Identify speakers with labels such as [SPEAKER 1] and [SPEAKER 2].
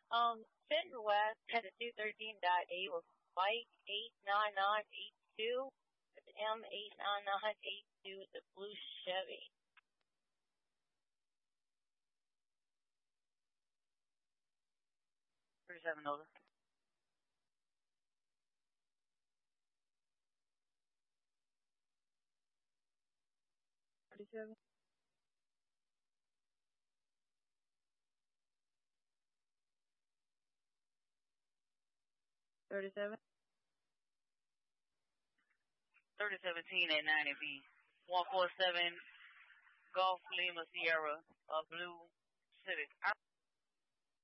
[SPEAKER 1] Finn West had a 213.8 with Mike 89982. It's M89982 with the blue Chevy. $37. $37. $37. 3017 at 90B. 147 Golf Lima Sierra, blue Civic.